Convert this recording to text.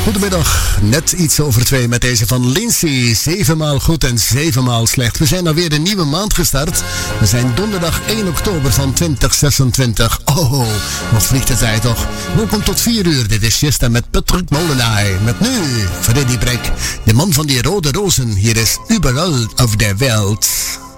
Goedemiddag, net iets over 2 met deze van Lindsay. 7 maal goed en 7 maal slecht. We zijn alweer een nieuwe maand gestart. We zijn donderdag 1 oktober van 2026. Oh, wat vliegt de tijd toch. Welkom tot 4 uur. Dit is Siesta met Patrick Molenaar. Met nu Freddy Brek, de man van die rode rozen. Hier is Überall auf der Welt.